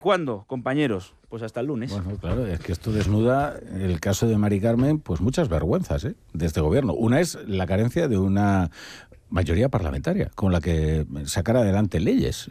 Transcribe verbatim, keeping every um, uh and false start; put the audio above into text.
¿Cuándo, compañeros? Pues hasta el lunes. Bueno, claro, es que esto desnuda el caso de Mari Carmen, pues muchas vergüenzas, ¿eh?, de este gobierno. Una es la carencia de una mayoría parlamentaria con la que sacar adelante leyes.